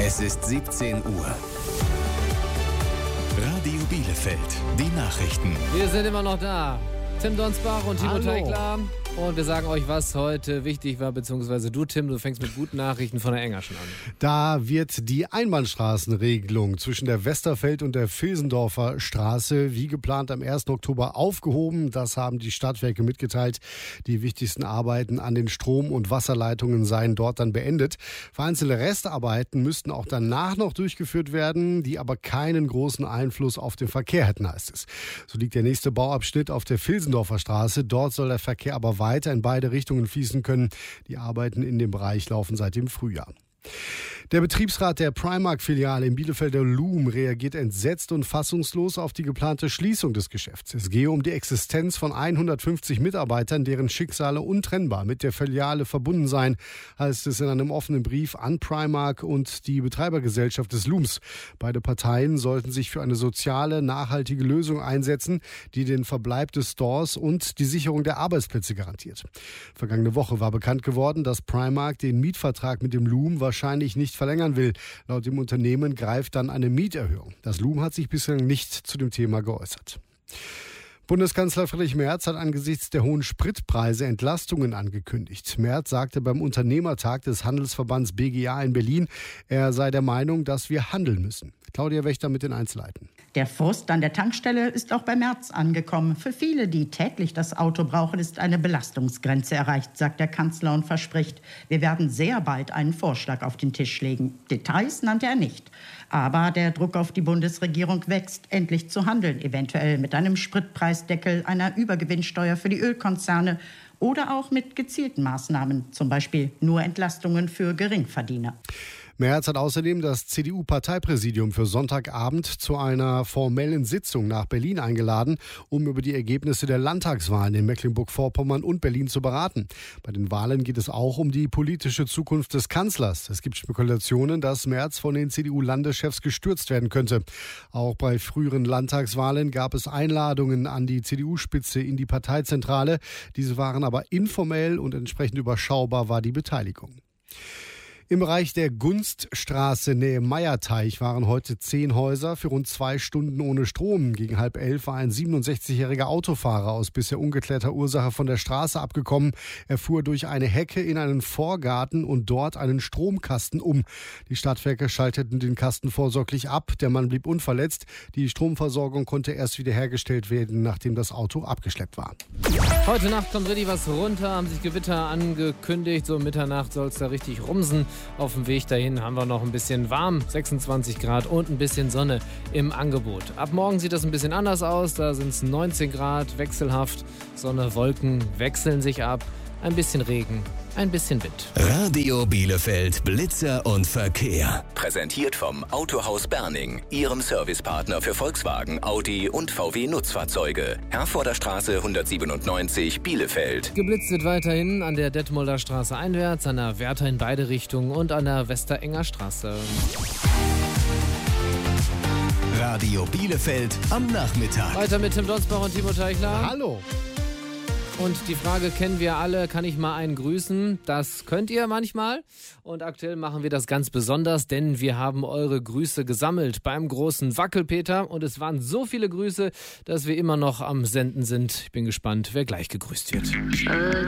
Es ist 17 Uhr. Radio Bielefeld, die Nachrichten. Wir sind immer noch da. Tim Donsbach und Timo Teigler. Und wir sagen euch, was heute wichtig war, beziehungsweise du, Tim, du fängst mit guten Nachrichten von der Engerschen an. Da wird die Einbahnstraßenregelung zwischen der Westerfeld- und der Vilsendorfer Straße wie geplant am 1. Oktober aufgehoben. Das haben die Stadtwerke mitgeteilt. Die wichtigsten Arbeiten an den Strom- und Wasserleitungen seien dort dann beendet. Vereinzelte Restarbeiten müssten auch danach noch durchgeführt werden, die aber keinen großen Einfluss auf den Verkehr hätten, heißt es. So liegt der nächste Bauabschnitt auf der Vilsendorfer Straße. Dort soll der Verkehr aber weiter in beide Richtungen fließen können. Die Arbeiten in dem Bereich laufen seit dem Frühjahr. Der Betriebsrat der Primark-Filiale im Bielefelder Loom reagiert entsetzt und fassungslos auf die geplante Schließung des Geschäfts. Es gehe um die Existenz von 150 Mitarbeitern, deren Schicksale untrennbar mit der Filiale verbunden seien, heißt es in einem offenen Brief an Primark und die Betreibergesellschaft des Looms. Beide Parteien sollten sich für eine soziale, nachhaltige Lösung einsetzen, die den Verbleib des Stores und die Sicherung der Arbeitsplätze garantiert. Vergangene Woche war bekannt geworden, dass Primark den Mietvertrag mit dem Loom wahrscheinlich nicht verlängern will. Laut dem Unternehmen greift dann eine Mieterhöhung. Das Loom hat sich bislang nicht zu dem Thema geäußert. Bundeskanzler Friedrich Merz hat angesichts der hohen Spritpreise Entlastungen angekündigt. Merz sagte beim Unternehmertag des Handelsverbands BGA in Berlin, er sei der Meinung, dass wir handeln müssen. Claudia Wächter mit den Einzelheiten. Der Frust an der Tankstelle ist auch bei Merz angekommen. Für viele, die täglich das Auto brauchen, ist eine Belastungsgrenze erreicht, sagt der Kanzler und verspricht, wir werden sehr bald einen Vorschlag auf den Tisch legen. Details nannte er nicht. Aber der Druck auf die Bundesregierung wächst, endlich zu handeln, eventuell mit einem Spritpreisdeckel, einer Übergewinnsteuer für die Ölkonzerne oder auch mit gezielten Maßnahmen, zum Beispiel nur Entlastungen für Geringverdiener. Merz hat außerdem das CDU-Parteipräsidium für Sonntagabend zu einer formellen Sitzung nach Berlin eingeladen, um über die Ergebnisse der Landtagswahlen in Mecklenburg-Vorpommern und Berlin zu beraten. Bei den Wahlen geht es auch um die politische Zukunft des Kanzlers. Es gibt Spekulationen, dass Merz von den CDU-Landeschefs gestürzt werden könnte. Auch bei früheren Landtagswahlen gab es Einladungen an die CDU-Spitze in die Parteizentrale. Diese waren aber informell und entsprechend überschaubar war die Beteiligung. Im Bereich der Gunststraße nähe Meierteich waren heute 10 Häuser für rund 2 Stunden ohne Strom. Gegen 10:30 war ein 67-jähriger Autofahrer aus bisher ungeklärter Ursache von der Straße abgekommen. Er fuhr durch eine Hecke in einen Vorgarten und dort einen Stromkasten um. Die Stadtwerke schalteten den Kasten vorsorglich ab. Der Mann blieb unverletzt. Die Stromversorgung konnte erst wiederhergestellt werden, nachdem das Auto abgeschleppt war. Heute Nacht kommt richtig was runter, haben sich Gewitter angekündigt. So um Mitternacht soll es da richtig rumsen. Auf dem Weg dahin haben wir noch ein bisschen warm, 26 Grad und ein bisschen Sonne im Angebot. Ab morgen sieht das ein bisschen anders aus. Da sind es 19 Grad, wechselhaft. Sonne, Wolken wechseln sich ab. Ein bisschen Regen, ein bisschen Wind. Radio Bielefeld, Blitzer und Verkehr. Präsentiert vom Autohaus Berning, Ihrem Servicepartner für Volkswagen, Audi und VW Nutzfahrzeuge. Herforder Straße 197, Bielefeld. Geblitzt wird weiterhin an der Detmolder Straße einwärts, an der Wärter in beide Richtungen und an der Westerenger Straße. Radio Bielefeld am Nachmittag. Weiter mit Tim Donsbach und Timo Teigler. Hallo. Und die Frage kennen wir alle, kann ich mal einen grüßen? Das könnt ihr manchmal. Und aktuell machen wir das ganz besonders, denn wir haben eure Grüße gesammelt beim großen Wackelpeter. Und es waren so viele Grüße, dass wir immer noch am Senden sind. Ich bin gespannt, wer gleich gegrüßt wird.